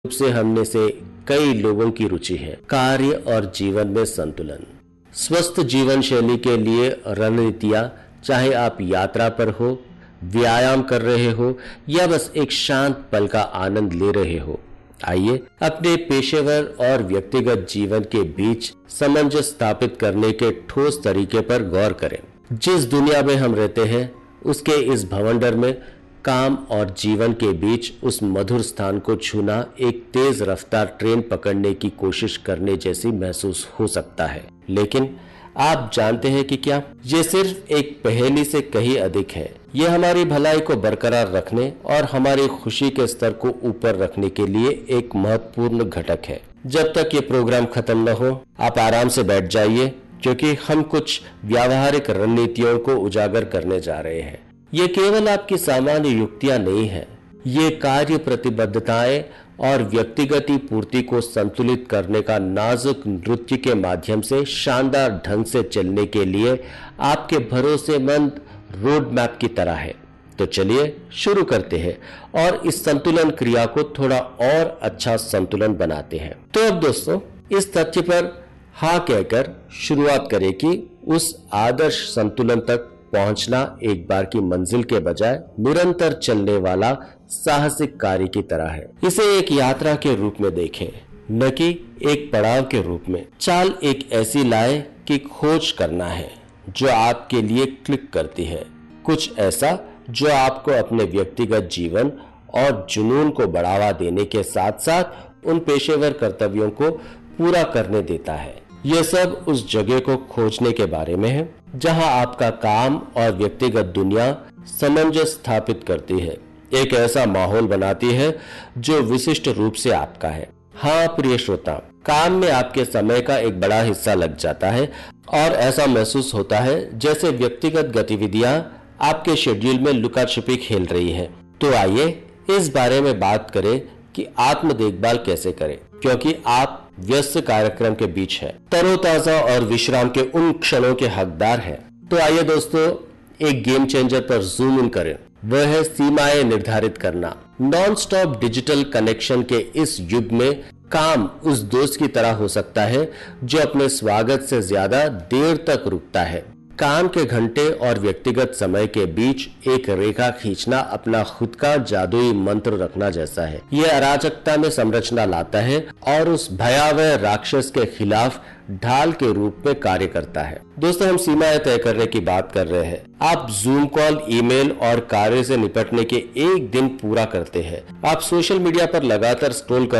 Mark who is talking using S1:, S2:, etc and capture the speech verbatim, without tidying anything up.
S1: रूप से हमने से कई लोगों की रुचि है कार्य और जीवन में संतुलन। स्वस्थ जीवन शैली के लिए रणनीतियां, चाहे आप यात्रा पर हो, व्यायाम कर रहे हो या बस एक शांत पल का आनंद ले रहे हो, आइए अपने पेशेवर और व्यक्तिगत जीवन के बीच सामंजस्य स्थापित करने के ठोस तरीके पर गौर करें। जिस दुनिया में हम रहते हैं उसके इस भवंडर में काम और जीवन के बीच उस मधुर स्थान को छूना एक तेज रफ्तार ट्रेन पकड़ने की कोशिश करने जैसी महसूस हो सकता है, लेकिन आप जानते हैं कि क्या ये सिर्फ एक पहेली से कहीं अधिक है। ये हमारी भलाई को बरकरार रखने और हमारी खुशी के स्तर को ऊपर रखने के लिए एक महत्वपूर्ण घटक है। जब तक ये प्रोग्राम खत्म न हो आप आराम से बैठ जाइए, क्योंकि हम कुछ व्यावहारिक रणनीतियों को उजागर करने जा रहे हैं। ये केवल आपकी सामान्य युक्तियां नहीं है, ये कार्य प्रतिबद्धताएं और व्यक्तिगत पूर्ति को संतुलित करने का नाजुक नृत्य के माध्यम से शानदार ढंग से चलने के लिए आपके भरोसेमंद रोड मैप की तरह है। तो चलिए शुरू करते हैं और इस संतुलन क्रिया को थोड़ा और अच्छा संतुलन बनाते हैं। तो अब दोस्तों, इस तथ्य पर हाँ कहकर शुरुआत करें कि उस आदर्श संतुलन तक पहुंचना एक बार की मंजिल के बजाय निरंतर चलने वाला साहसिक कार्य की तरह है। इसे एक यात्रा के रूप में देखें, न कि एक पड़ाव के रूप में। चाल एक ऐसी लाए कि खोज करना है जो आपके लिए क्लिक करती है, कुछ ऐसा जो आपको अपने व्यक्तिगत जीवन और जुनून को बढ़ावा देने के साथ साथ उन पेशेवर कर्तव्यों को पूरा करने देता है। यह सब उस जगह को खोजने के बारे में है जहां आपका काम और व्यक्तिगत दुनिया सामंजस्य स्थापित करती है, एक ऐसा माहौल बनाती है जो विशिष्ट रूप से आपका है। हाँ प्रिय श्रोता, काम में आपके समय का एक बड़ा हिस्सा लग जाता है और ऐसा महसूस होता है जैसे व्यक्तिगत गतिविधियां आपके शेड्यूल में लुका छिपी खेल रही है। तो आइए इस बारे में बात करें कि आत्म देखभाल कैसे करें, क्योंकि आप व्यस्त कार्यक्रम के बीच है, तरोताजा और विश्राम के उन क्षणों के हकदार हैं। तो आइए दोस्तों, एक गेम चेंजर पर जूम इन करें, वह है सीमाएं निर्धारित करना। नॉन स्टॉप डिजिटल कनेक्शन के इस युग में काम उस दोस्त की तरह हो सकता है जो अपने स्वागत से ज्यादा देर तक रुकता है। काम के घंटे और व्यक्तिगत समय के बीच एक रेखा खींचना अपना खुद का जादुई मंत्र रखना जैसा है। यह अराजकता में संरचना लाता है और उस भयावह राक्षस के खिलाफ ढाल के रूप में कार्य करता है। दोस्तों, हम सीमाएं तय करने की बात कर रहे हैं। आप जूम कॉल, ईमेल और कार्य से निपटने के एक दिन पूरा करते हैं। आप सोशल मीडिया पर लगातार स्क्रॉल कर